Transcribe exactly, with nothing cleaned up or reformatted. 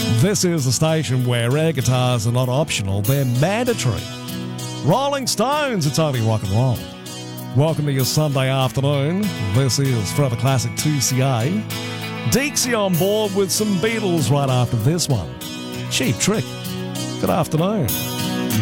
This is the station where air guitars are not optional, they're mandatory. Rolling Stones, it's only rock and roll. Welcome to your Sunday afternoon. This is Forever Classic two C A. Deeksy on board with some Beatles right after this one. Cheap Trick. Good afternoon.